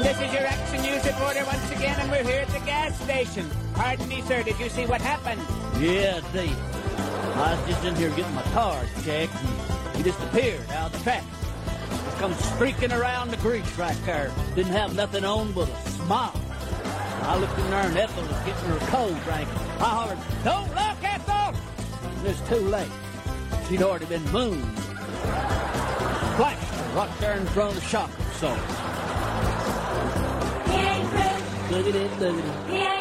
This is your Action News reporter once again, and we're here at the gas station. Pardon me, sir, did you see what happened? Yeah, I did. I was just in here getting my tires checked, and he just appeared out of the traffic. Just come streaking around the grease right there. Didn't have nothing on but a smile. I looked in there, and Ethel was getting her cold drink. I hollered, "Don't look, Ethel!" And it's too late. She'd already been mooned. Flashed her right there in front of the shop, so. He ain't through. Look at it, look at it. He ain't